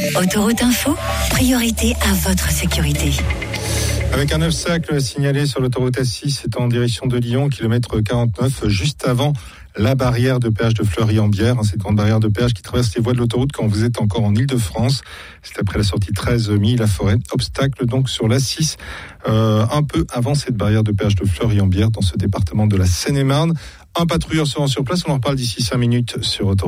Autoroute Info, priorité à votre sécurité. Avec un obstacle signalé sur l'autoroute A6, c'est en direction de Lyon, kilomètre 49, juste avant la barrière de péage de Fleury-en-Bière, cette grande barrière de péage qui traverse les voies de l'autoroute quand vous êtes encore en Île-de-France. C'est après la sortie 13 Milly-la-Forêt. Obstacle donc sur l'A6, un peu avant cette barrière de péage de Fleury-en-Bière dans ce département de la Seine-et-Marne. Un patrouilleur se rend sur place, on en reparle d'ici 5 minutes sur Autoroute.